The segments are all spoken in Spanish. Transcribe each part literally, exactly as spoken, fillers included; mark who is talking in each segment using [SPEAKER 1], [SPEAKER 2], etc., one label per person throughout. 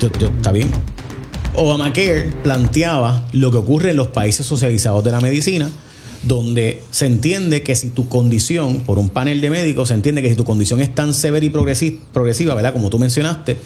[SPEAKER 1] está bien. Obamacare planteaba lo que ocurre en los países socializados de la medicina, donde se entiende que si tu condición, por un panel de médicos, se entiende que si tu condición es tan severa y progresiva, ¿verdad? Como tú mencionaste,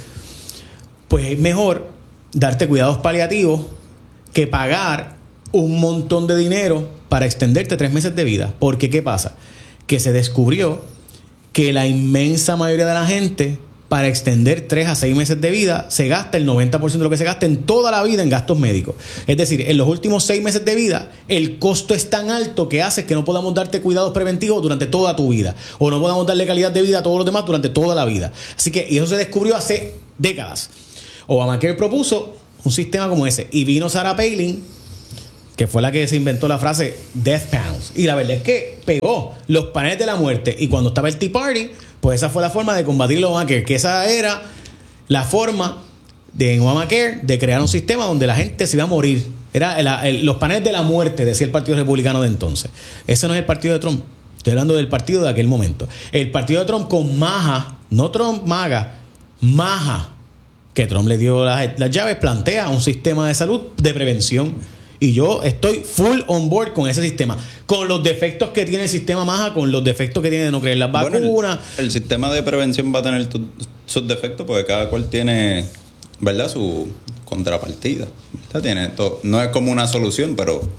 [SPEAKER 1] pues es mejor darte cuidados paliativos que pagar un montón de dinero para extenderte tres meses de vida. Porque, ¿qué pasa? Que se descubrió que la inmensa mayoría de la gente, para extender tres a seis meses de vida, se gasta el noventa por ciento de lo que se gasta en toda la vida en gastos médicos. Es decir, en los últimos seis meses de vida, el costo es tan alto que hace que no podamos darte cuidados preventivos durante toda tu vida, o no podamos darle calidad de vida a todos los demás durante toda la vida. Así que, y eso se descubrió hace décadas. Obamacare propuso un sistema como ese, y vino Sarah Palin, que fue la que se inventó la frase Death Panels, y la verdad es que pegó los paneles de la muerte. Y cuando estaba el Tea Party, pues esa fue la forma de combatir el Obamacare, que esa era la forma de Obamacare de crear un sistema donde la gente se iba a morir. Era el, el, los paneles de la muerte, decía el Partido Republicano de entonces. Ese no es el partido de Trump. Estoy hablando del partido de aquel momento. El partido de Trump con Maja, no Trump Maga, Maja, que Trump le dio las, las llaves, plantea un sistema de salud de prevención. Y yo estoy full on board con ese sistema, con los defectos que tiene el sistema Maja, con los defectos que tiene de no creer las vacunas.
[SPEAKER 2] Bueno, el, el sistema de prevención va a tener tu, sus defectos porque cada cual tiene, ¿verdad?, su contrapartida. ¿Verdad? Tiene todo, no es como una solución, pero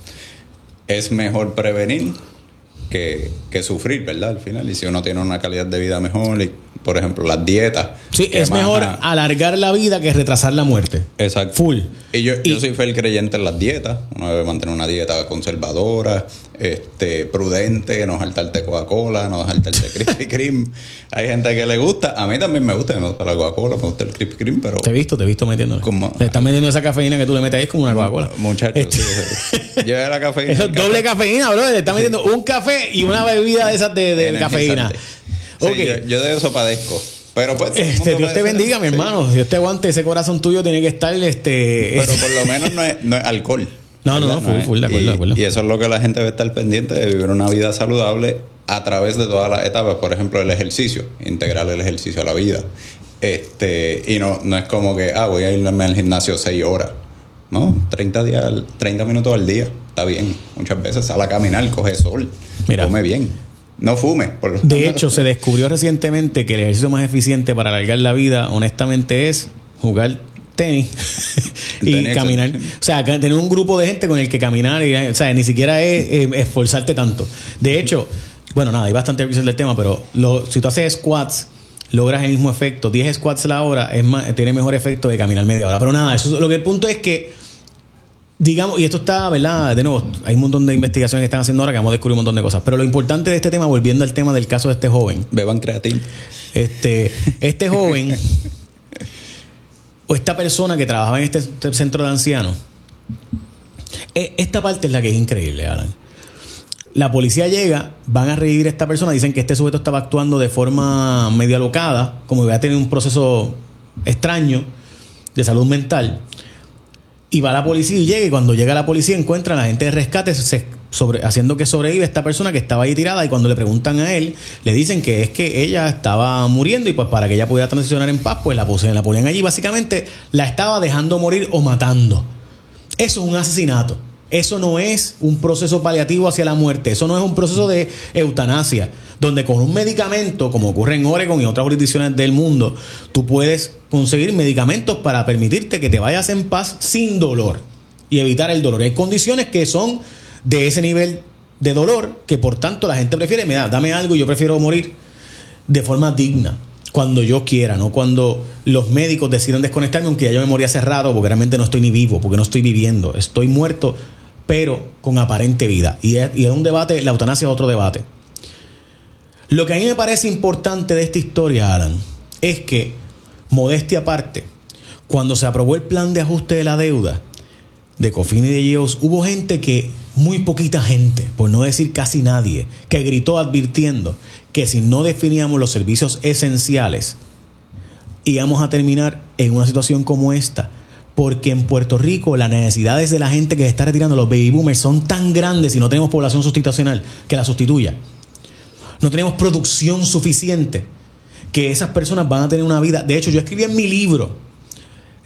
[SPEAKER 2] es mejor prevenir que, que sufrir, ¿verdad? Al final, y si uno tiene una calidad de vida mejor, y, por ejemplo, las dietas.
[SPEAKER 1] Sí, es
[SPEAKER 2] Maja,
[SPEAKER 1] mejor alargar la vida que retrasar la muerte.
[SPEAKER 2] Exacto.
[SPEAKER 1] Full.
[SPEAKER 2] Y yo,
[SPEAKER 1] y,
[SPEAKER 2] yo soy fiel creyente en las dietas. Uno debe mantener una dieta conservadora, este, prudente, no saltarte Coca-Cola, no saltarte Krispy Kreme. Hay gente que le gusta. A mí también me gusta, me gusta la Coca-Cola, me gusta el Krispy Kreme, pero...
[SPEAKER 1] Te he visto, te he visto metiéndole.
[SPEAKER 2] Como,
[SPEAKER 1] te están metiendo esa cafeína que tú le metes ahí como una Coca-Cola.
[SPEAKER 2] Muchachos,
[SPEAKER 1] este,
[SPEAKER 2] sí, lleva la cafeína.
[SPEAKER 1] Eso es doble cafeína, bro. Le están metiendo un café y una bebida de esas de, de cafeína.
[SPEAKER 2] Sí,
[SPEAKER 1] okay.
[SPEAKER 2] yo, yo de eso padezco. Pero pues,
[SPEAKER 1] este, Dios te bendiga, mi hermano. Sí. Dios te aguante. Ese corazón tuyo tiene que estar este.
[SPEAKER 2] Pero por lo menos no es, no es alcohol.
[SPEAKER 1] No, no, no, full, full, de acuerdo,
[SPEAKER 2] y,
[SPEAKER 1] de acuerdo.
[SPEAKER 2] Y eso es lo que la gente debe estar pendiente, de vivir una vida saludable a través de todas las etapas. Por ejemplo, el ejercicio, integrar el ejercicio a la vida. Este, y no, no es como que, ah, voy a irme al gimnasio seis horas. No, treinta días, treinta minutos al día. Está bien. Muchas veces sale a caminar, coge sol, Mira. come bien. No fume. Por
[SPEAKER 1] de hecho, se descubrió recientemente que el ejercicio más eficiente para alargar la vida, honestamente, es jugar tenis y tenis, caminar. Sí. O sea, tener un grupo de gente con el que caminar. Y, o sea, ni siquiera es eh, esforzarte tanto. De hecho, bueno, nada, hay bastante visión del tema, pero lo, si tú haces squats, logras el mismo efecto. diez squats a la hora es más, tiene mejor efecto de caminar media hora. Pero nada, eso, lo que el punto es que, digamos, y esto está, ¿verdad? De nuevo, hay un montón de investigaciones que están haciendo ahora que vamos a descubrir un montón de cosas. Pero lo importante de este tema, volviendo al tema del caso de este joven.
[SPEAKER 2] Beban creatina.
[SPEAKER 1] Este, este joven, o esta persona que trabajaba en este centro de ancianos, esta parte es la que es increíble, Alan. La policía llega, van a revivir a esta persona, dicen que este sujeto estaba actuando de forma medio alocada, como que iba a tener un proceso extraño de salud mental. Y va la policía y llega, y cuando llega la policía encuentra a la gente de rescate se, sobre, haciendo que sobrevive esta persona que estaba ahí tirada, y cuando le preguntan a él, le dicen que es que ella estaba muriendo y pues para que ella pudiera transicionar en paz, pues la, la ponían allí. Básicamente la estaba dejando morir o matando. Eso es un asesinato. Eso no es un proceso paliativo hacia la muerte. Eso no es un proceso de eutanasia, donde con un medicamento, como ocurre en Oregon y otras jurisdicciones del mundo, tú puedes conseguir medicamentos para permitirte que te vayas en paz sin dolor y evitar el dolor. Hay condiciones que son de ese nivel de dolor que por tanto la gente prefiere, mira, dame algo y yo prefiero morir de forma digna, cuando yo quiera, no cuando los médicos decidan desconectarme, aunque ya yo me morí hace rato, porque realmente no estoy ni vivo, porque no estoy viviendo, estoy muerto, pero con aparente vida. Y es, y es un debate, la eutanasia es otro debate. Lo que a mí me parece importante de esta historia, Alan, es que, modestia aparte, cuando se aprobó el plan de ajuste de la deuda de Cofina y de G E O S, hubo gente que, muy poquita gente, por no decir casi nadie, que gritó advirtiendo que si no definíamos los servicios esenciales, íbamos a terminar en una situación como esta. Porque en Puerto Rico las necesidades de la gente que se está retirando, los baby boomers, son tan grandes y no tenemos población sustitucional que la sustituya. No tenemos producción suficiente que esas personas van a tener una vida. De hecho, yo escribí en mi libro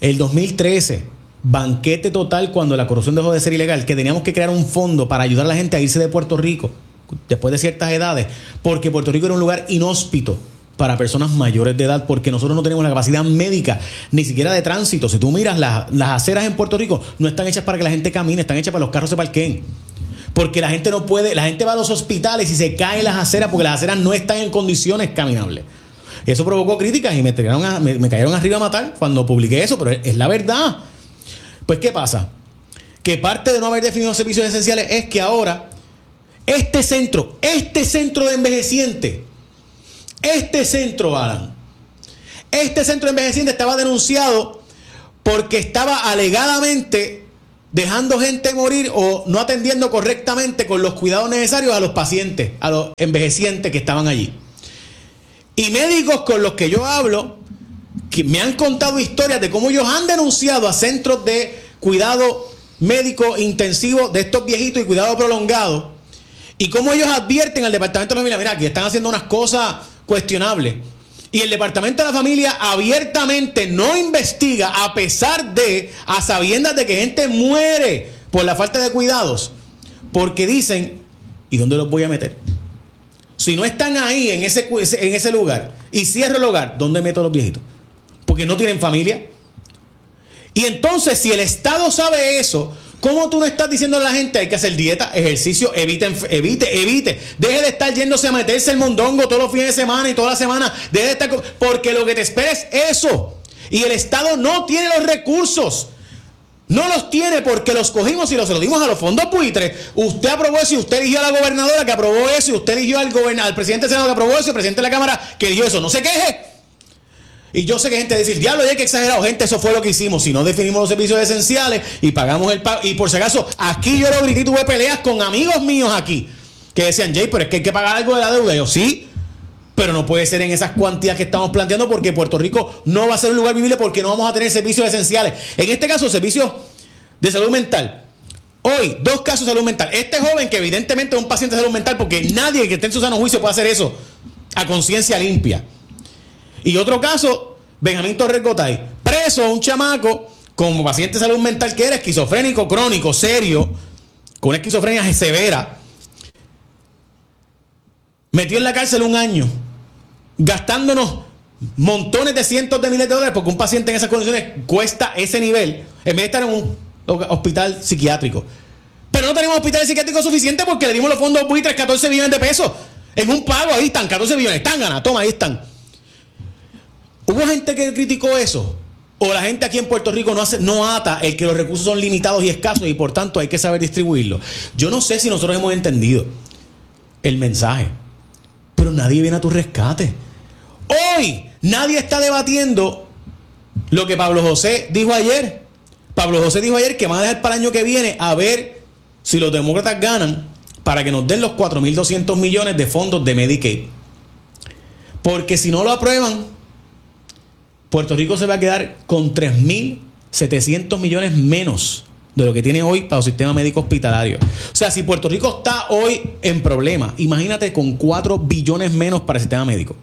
[SPEAKER 1] El dos mil trece, banquete total cuando la corrupción dejó de ser ilegal, que teníamos que crear un fondo para ayudar a la gente a irse de Puerto Rico después de ciertas edades, porque Puerto Rico era un lugar inhóspito para personas mayores de edad, porque nosotros no tenemos la capacidad médica, ni siquiera de tránsito. Si tú miras las, las aceras en Puerto Rico, no están hechas para que la gente camine, están hechas para que los carros se parqueen. Porque la gente no puede, la gente va a los hospitales y se cae en las aceras porque las aceras no están en condiciones caminables. Eso provocó críticas y me, tiraron a, me, me cayeron arriba a matar cuando publiqué eso, pero es, es la verdad. Pues, ¿qué pasa? Que parte de no haber definido servicios esenciales es que ahora este centro, este centro de envejecientes, este centro, Alan, este centro de envejecientes estaba denunciado porque estaba alegadamente dejando gente morir o no atendiendo correctamente con los cuidados necesarios a los pacientes, a los envejecientes que estaban allí. Y médicos con los que yo hablo, que me han contado historias de cómo ellos han denunciado a centros de cuidado médico intensivo de estos viejitos y cuidado prolongado, y cómo ellos advierten al Departamento de la Familia, mira, aquí están haciendo unas cosas cuestionables. Y el Departamento de la Familia abiertamente no investiga, a pesar de, a sabiendas de que gente muere por la falta de cuidados, porque dicen, ¿y dónde los voy a meter? Si no están ahí en ese, en ese lugar y cierro el hogar, ¿dónde meto a los viejitos? Porque no tienen familia. Y entonces, si el Estado sabe eso, ¿cómo tú no estás diciendo a la gente hay que hacer dieta, ejercicio, evite, evite, evite? Deje de estar yéndose a meterse el mondongo todos los fines de semana y toda la semana. Deje de estar, porque lo que te espera es eso. Y el Estado no tiene los recursos. No los tiene porque los cogimos y los, se los dimos a los fondos buitres. Usted aprobó eso y usted eligió a la gobernadora que aprobó eso y usted eligió al, gobernador, al presidente del Senado que aprobó eso y el presidente de la Cámara que eligió eso. No se queje. Y yo sé que gente dice, diablo, ya que exagerado, gente, eso fue lo que hicimos. Si no definimos los servicios esenciales y pagamos el pago. Y por si acaso, aquí yo lo grité y tuve peleas con amigos míos aquí que decían, Jay, pero es que hay que pagar algo de la deuda. Y yo, sí, pero no puede ser en esas cuantías que estamos planteando porque Puerto Rico no va a ser un lugar vivible porque no vamos a tener servicios esenciales. En este caso, servicios de salud mental. Hoy, dos casos de salud mental. Este joven que evidentemente es un paciente de salud mental porque nadie que esté en su sano juicio puede hacer eso a conciencia limpia. Y otro caso, Benjamín Torres Gotay, preso, un chamaco como paciente de salud mental que era esquizofrénico crónico, serio, con una esquizofrenia severa, metió en la cárcel un año, gastándonos montones de cientos de miles de dólares porque un paciente en esas condiciones cuesta ese nivel, en vez de estar en un hospital psiquiátrico. Pero no tenemos hospitales psiquiátricos suficientes porque le dimos los fondos buitres, catorce millones de pesos, en un pago, ahí están, catorce millones, están ganas, toma, ahí están. ¿Hubo gente que criticó eso? ¿O la gente aquí en Puerto Rico no, hace, no ata el que los recursos son limitados y escasos y por tanto hay que saber distribuirlos? Yo no sé si nosotros hemos entendido el mensaje, pero nadie viene a tu rescate. Hoy nadie está debatiendo lo que Pablo José dijo ayer. Pablo José dijo ayer que van a dejar para el año que viene a ver si los demócratas ganan para que nos den los cuatro mil doscientos millones de fondos de Medicaid. Porque si no lo aprueban, Puerto Rico se va a quedar con tres mil setecientos millones menos de lo que tiene hoy para el sistema médico hospitalario. O sea, si Puerto Rico está hoy en problemas, imagínate con cuatro billones menos para el sistema médico.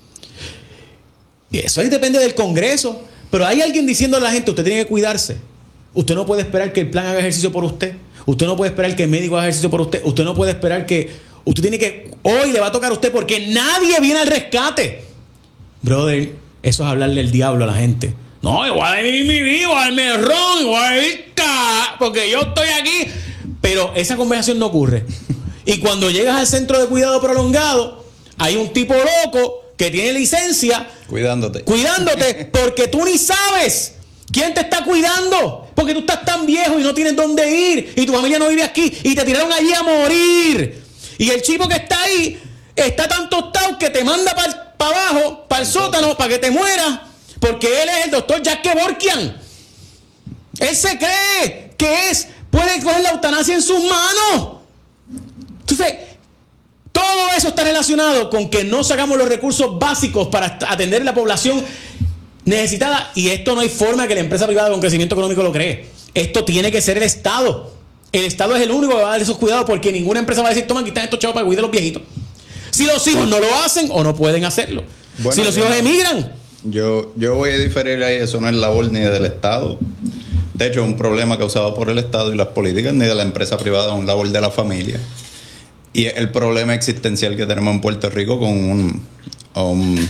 [SPEAKER 1] Y eso ahí depende del Congreso. Pero hay alguien diciendo a la gente, usted tiene que cuidarse. Usted no puede esperar que el plan haga ejercicio por usted. Usted no puede esperar que el médico haga ejercicio por usted. Usted no puede esperar que... Usted tiene que... Hoy le va a tocar a usted porque nadie viene al rescate. Brother, eso es hablarle el diablo a la gente. No, igual a vivir mi vida, igual me ron, igual a vivir porque yo estoy aquí. Pero esa conversación no ocurre. Y cuando llegas al centro de cuidado prolongado, hay un tipo loco que tiene licencia
[SPEAKER 2] cuidándote
[SPEAKER 1] cuidándote porque tú ni sabes quién te está cuidando, porque tú estás tan viejo y no tienes dónde ir y tu familia no vive aquí y te tiraron allí a morir y el chico que está ahí está tan tostado que te manda para pa abajo, para el sótano, para que te mueras, porque él es el doctor Jack Kevorkian. Él se cree que es puede coger la eutanasia en sus manos. Entonces todo eso está relacionado con que no sacamos los recursos básicos para atender a la población necesitada. Y esto no hay forma que la empresa privada con crecimiento económico lo cree. Esto tiene que ser el Estado. El Estado es el único que va a dar esos cuidados porque ninguna empresa va a decir, toma, aquí están estos chavos para cuidar a los viejitos. Si los hijos no lo hacen o no pueden hacerlo. Bueno, si los hijos emigran.
[SPEAKER 2] Yo, yo voy a diferir ahí, eso no es labor ni del Estado. De hecho, es un problema causado por el Estado y las políticas, ni de la empresa privada, es un labor de la familia. Y es el problema existencial que tenemos en Puerto Rico con un, un,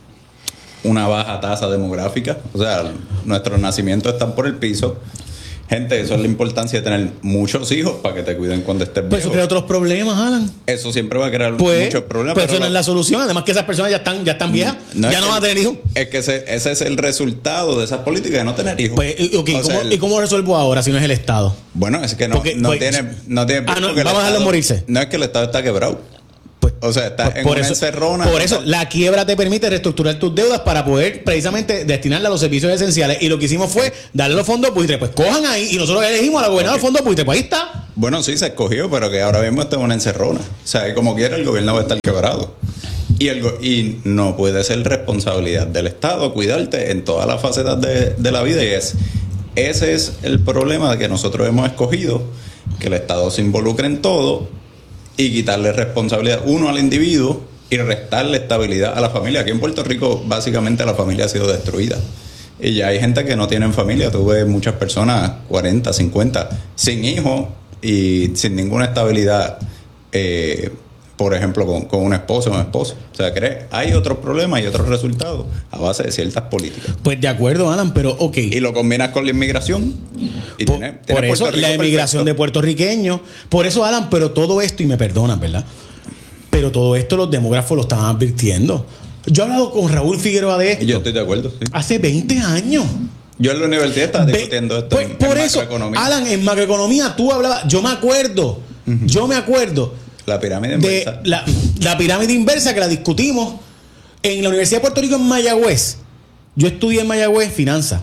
[SPEAKER 2] una baja tasa demográfica. O sea, nuestros nacimientos están por el piso. Gente, eso es la importancia de tener muchos hijos para que te cuiden cuando estés viejo.
[SPEAKER 1] Pues eso crea otros problemas, Alan.
[SPEAKER 2] Eso siempre va a crear
[SPEAKER 1] pues,
[SPEAKER 2] muchos problemas.
[SPEAKER 1] Pues eso no es la solución. Además que esas personas ya están, ya están viejas. No ya no van a tener hijos.
[SPEAKER 2] Es que ese, ese es el resultado de esas políticas de no tener hijos.
[SPEAKER 1] Pues, okay,
[SPEAKER 2] o
[SPEAKER 1] ¿cómo,
[SPEAKER 2] sea, el,
[SPEAKER 1] ¿y cómo resuelvo ahora si no es el Estado?
[SPEAKER 2] Bueno, es que no, Porque, no, pues, tiene, no tiene...
[SPEAKER 1] Ah, no, vamos a dejarlo morirse.
[SPEAKER 2] No es que el Estado está quebrado. Pues, o sea, está
[SPEAKER 1] pues,
[SPEAKER 2] en
[SPEAKER 1] por
[SPEAKER 2] una
[SPEAKER 1] eso,
[SPEAKER 2] encerrona.
[SPEAKER 1] Por eso, la quiebra te permite reestructurar tus deudas para poder precisamente destinarla a los servicios esenciales. Y lo que hicimos fue darle los fondos buitre. Pues cojan ahí y nosotros elegimos a la gobernadora okay. los fondos buitre. Pues ahí está.
[SPEAKER 2] Bueno, sí, se escogió, pero que ahora mismo está en una encerrona. O sea, como quiera, el gobierno va a estar quebrado. Y, el, y no puede ser responsabilidad del Estado cuidarte en todas las facetas de, de la vida. Y es ese es el problema que nosotros hemos escogido, que el Estado se involucre en todo y quitarle responsabilidad, uno, al individuo y restarle estabilidad a la familia. Aquí en Puerto Rico, básicamente, la familia ha sido destruida. Y ya hay gente que no tienen familia. Tú ves muchas personas, cuarenta, cincuenta, sin hijos y sin ninguna estabilidad, eh, por ejemplo, con, con un esposo o un esposo. O sea, ¿crees? Hay otros problemas y otros resultados a base de ciertas políticas.
[SPEAKER 1] Pues de acuerdo, Alan, pero ok.
[SPEAKER 2] Y lo combinas con la inmigración. Y
[SPEAKER 1] por,
[SPEAKER 2] tiene, tiene
[SPEAKER 1] por eso la inmigración perfecto. de puertorriqueños. Por eso, Alan, pero todo esto, y me perdonan, ¿verdad? Pero todo esto los demógrafos lo estaban advirtiendo. Yo he hablado con Raúl Figueroa de esto.
[SPEAKER 2] Yo estoy de acuerdo, sí.
[SPEAKER 1] Hace veinte años.
[SPEAKER 2] Yo en la universidad estaba discutiendo Ve, esto.
[SPEAKER 1] Pues,
[SPEAKER 2] en,
[SPEAKER 1] por
[SPEAKER 2] en
[SPEAKER 1] eso, Alan, en macroeconomía tú hablabas. Yo me acuerdo. Uh-huh. Yo me acuerdo.
[SPEAKER 2] La pirámide
[SPEAKER 1] de
[SPEAKER 2] inversa.
[SPEAKER 1] La, la pirámide inversa que la discutimos en la Universidad de Puerto Rico en Mayagüez. Yo estudié en Mayagüez finanzas.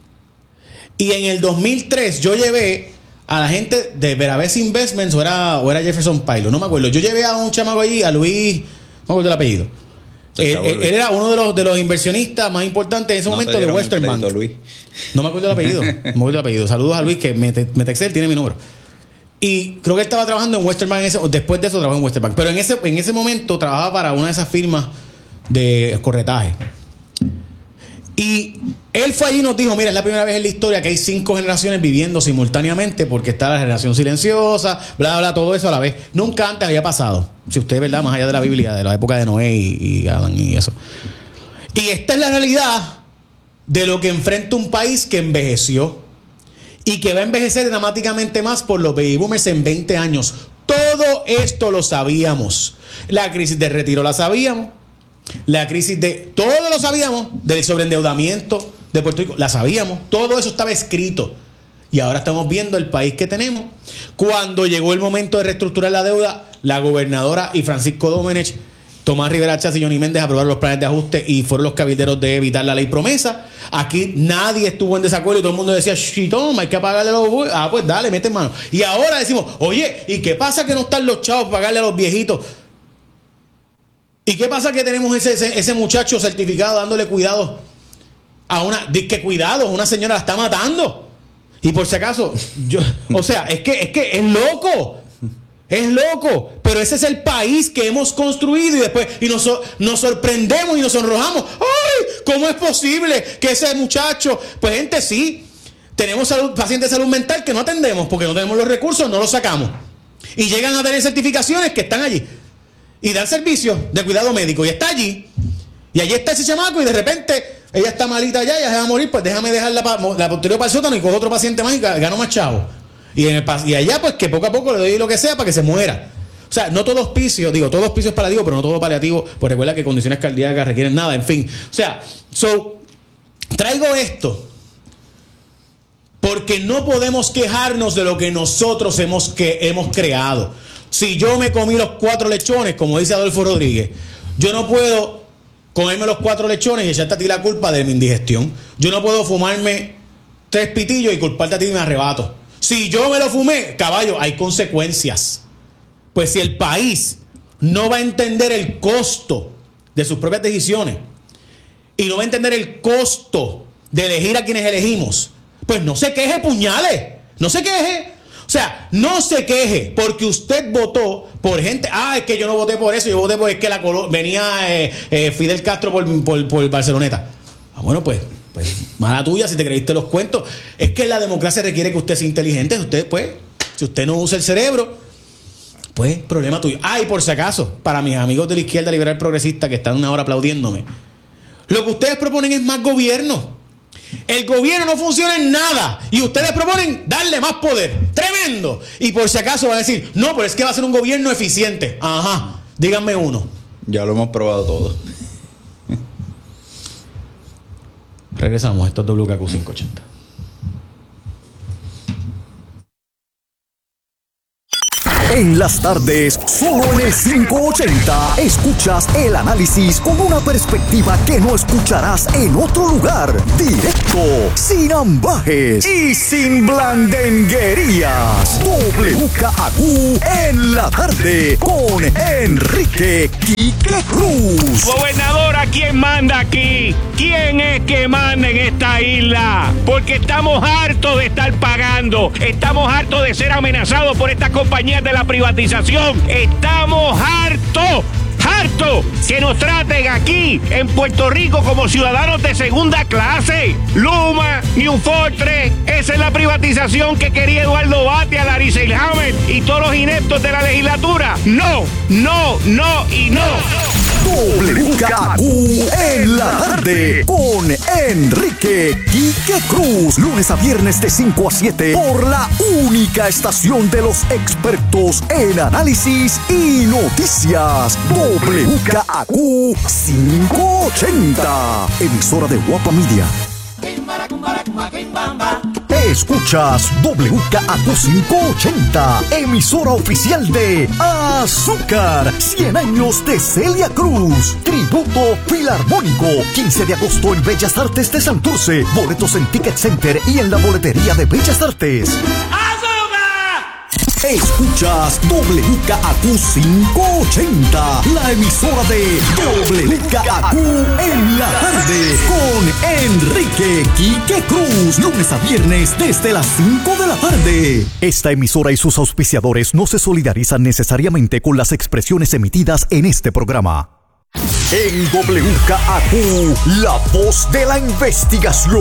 [SPEAKER 1] Y en el dos mil tres yo llevé a la gente de Veravez Investments o era, o era Jefferson Pilot, no me acuerdo. Yo llevé a un chamaco allí, a Luis, no me acuerdo el apellido. Él, él, él era uno de los, de los inversionistas más importantes en ese no momento de Western Bank. Luis. No me acuerdo el apellido. No me acuerdo el apellido. Saludos a Luis que me, te, me texté, él tiene mi número. Y creo que él estaba trabajando en Western Bank en ese, después de eso trabajó en Western Bank. Pero en ese, en ese momento trabajaba para una de esas firmas de corretaje. Y él fue allí y nos dijo, mira, es la primera vez en la historia que hay cinco generaciones viviendo simultáneamente porque está la generación silenciosa, bla, bla, todo eso a la vez. Nunca antes había pasado. Si usted, ¿verdad? Más allá de la Biblia, de la época de Noé y, y Adán y eso. Y esta es la realidad de lo que enfrenta un país que envejeció y que va a envejecer dramáticamente más por los baby boomers en veinte años. Todo esto lo sabíamos. La crisis de retiro la sabíamos. La crisis de... Todo lo sabíamos. Del sobreendeudamiento de Puerto Rico. La sabíamos. Todo eso estaba escrito. Y ahora estamos viendo el país que tenemos. Cuando llegó el momento de reestructurar la deuda, la gobernadora y Francisco Domenech, Tomás Rivera Chats y Johnny Méndez aprobaron los planes de ajuste y fueron los cabilderos de evitar la ley promesa. Aquí nadie estuvo en desacuerdo y todo el mundo decía, chitón, hay que pagarle a los... Ah, pues dale, mete mano. Y ahora decimos, oye, ¿y qué pasa que no están los chavos para pagarle a los viejitos? ¿Y qué pasa que tenemos ese, ese, ese muchacho certificado dándole cuidado a una... ¿Qué cuidado? Una señora la está matando. Y por si acaso, yo... O sea, es que es, que es loco. Es loco, pero ese es el país que hemos construido y después y nos, nos sorprendemos y nos sonrojamos. ¡Ay! ¿Cómo es posible que ese muchacho? Pues gente, sí, tenemos salud, pacientes de salud mental que no atendemos porque no tenemos los recursos, no los sacamos. Y llegan a tener certificaciones que están allí y dan servicios de cuidado médico y está allí. Y allí está ese chamaco y de repente ella está malita ya, ya se va a morir, pues déjame dejar la, la posterior para el sótano y cojo otro paciente más y gano más chavo. Y, en el, y allá, pues que poco a poco le doy lo que sea para que se muera. O sea, no todo hospicio, digo, todo hospicio es paliativo, pero no todo paliativo, pues recuerda que condiciones cardíacas requieren nada, en fin. O sea, so, traigo esto porque no podemos quejarnos de lo que nosotros hemos, que, hemos creado. Si yo me comí los cuatro lechones, como dice Adolfo Rodríguez, yo no puedo comerme los cuatro lechones y echarte a ti la culpa de mi indigestión. Yo no puedo fumarme tres pitillos y culparte a ti de mi arrebato. Si yo me lo fumé, caballo, hay consecuencias. Pues si el país no va a entender el costo de sus propias decisiones y no va a entender el costo de elegir a quienes elegimos, pues no se queje, puñales. No se queje. O sea, no se queje porque usted votó por gente. Ah, es que yo no voté por eso. Yo voté porque es que la colo- venía eh, eh, Fidel Castro por, por, por Barceloneta. Ah, bueno, pues, pues mala tuya si te creíste los cuentos. Es que la democracia requiere que usted sea inteligente. Usted, pues, si usted no usa el cerebro, pues, problema tuyo. Ah, y por si acaso, para mis amigos de la izquierda liberal progresista que están una hora aplaudiéndome, lo que ustedes proponen es más gobierno. El gobierno no funciona en nada y ustedes proponen darle más poder. ¡Tremendo! Y por si acaso van a decir, no, pero es que va a ser un gobierno eficiente. Ajá, díganme uno.
[SPEAKER 2] Ya lo hemos probado todo.
[SPEAKER 1] Regresamos, esto es W K Q quinientos ochenta.
[SPEAKER 3] En las tardes, solo en el quinientos ochenta, escuchas el análisis con una perspectiva que no escucharás en otro lugar. Directo, sin ambajes y sin blandenguerías. W K Q en la tarde con Enrique Quique Cruz.
[SPEAKER 4] Gobernadora, ¿quién manda aquí? ¿Quién es que manda en esta isla? Porque estamos hartos de estar pagando. Estamos hartos de ser amenazados por estas compañías de la privatización. Estamos hartos, hartos que nos traten aquí en Puerto Rico como ciudadanos de segunda clase. Luma, New Fortress, esa es la privatización que quería Eduardo Batia, Larry Selhammer y todos los ineptos de la legislatura. No, no, no y no.
[SPEAKER 3] W K Q en la tarde con Enrique Quique Cruz. Lunes a viernes de cinco a siete por la única estación de los expertos en análisis y noticias. W K Q quinientos ochenta. Emisora de Guapa Media. Escuchas W K Q quinientos ochenta, emisora oficial de Azúcar, cien años de Celia Cruz, tributo filarmónico, quince de agosto en Bellas Artes de Santurce, boletos en Ticket Center y en la boletería de Bellas Artes. Escuchas W K Q quinientos ochenta, la emisora de W K Q en la tarde con Enrique Quique Cruz, lunes a viernes desde las cinco de la tarde. Esta emisora y sus auspiciadores no se solidarizan necesariamente con las expresiones emitidas en este programa. En W K Q, la voz de la investigación.